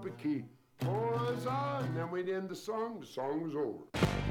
the key. Oh, huzzah! And then we'd end the song. The song was over.